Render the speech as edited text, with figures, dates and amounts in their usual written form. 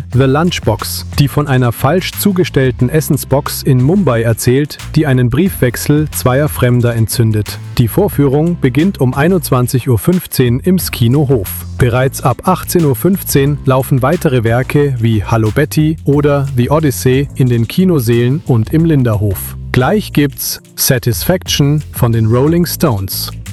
The Lunchbox, die von einer falsch zugestellten Essensbox in Mumbai erzählt, die einen Briefwechsel zweier Fremder entzündet. Die Vorführung beginnt um 21:15 Uhr im Skinohof. Bereits ab 18:15 Uhr laufen weitere Werke wie Hallo Betty oder The Odyssey in den Kinosälen und im Linderhof. Gleich gibt's Satisfaction von den Rolling Stones.